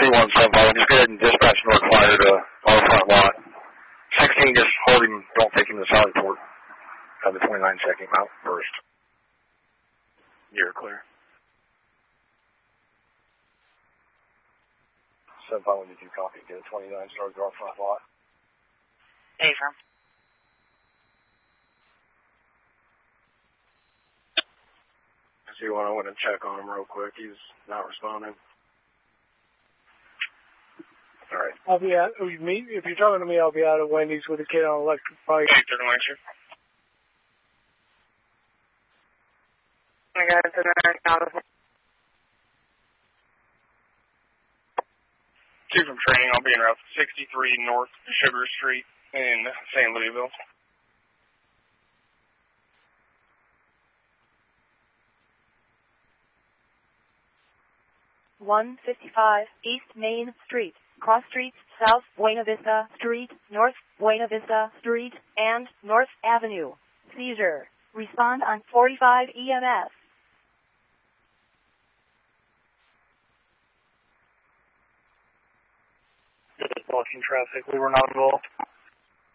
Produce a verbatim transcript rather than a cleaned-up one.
three one seven five, just go ahead and dispatch North Fire to our front lot. sixteen, just hold him, don't take him to Sallyport. Have the twenty-nine check him out first. You're clear. seven five one two, copy. Get a twenty-nine, start to our front lot. Affirm. So you want, I want to check on him real quick. He's not responding. All right. I'll be out. If you're talking to me, I'll be out at Wendy's with a kid on electric bike. eight thirty Lancaster. I got it to the Two from training. I'll be in route sixty-three North Sugar Street in Saint Louisville. one fifty-five East Main Street, Cross Streets, South Buena Vista Street, North Buena Vista Street, and North Avenue. Seizure. Respond on forty-five E M S. Blocking traffic. We were not involved.